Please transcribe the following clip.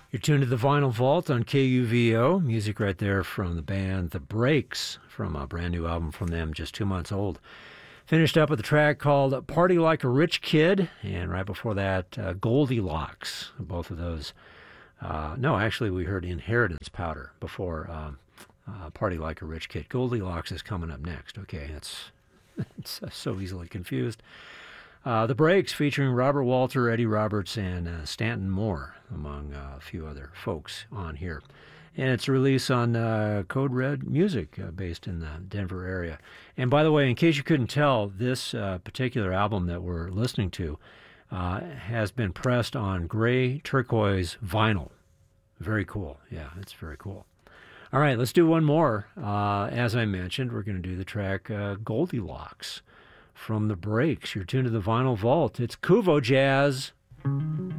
You're tuned to the Vinyl Vault on KUVO. Music right there from the band The Breaks, from a brand new album from them, just 2 months old. Finished up with a track called Party Like a Rich Kid, and right before that, Goldilocks. Both of those. No, actually, we heard Inheritance Powder before Party Like a Rich Kid. Goldilocks is coming up next. Okay, it's so easily confused. The Breaks featuring Robert Walter, Eddie Roberts, and Stanton Moore, among a few other folks on here. And it's a release on Code Red Music, based in the Denver area. And by the way, in case you couldn't tell, this particular album that we're listening to has been pressed on gray turquoise vinyl. Very cool. Yeah, it's very cool. All right, let's do one more. As I mentioned, we're going to do the track Goldilocks from The Breaks. You're tuned to the Vinyl Vault. It's Kuvo Jazz.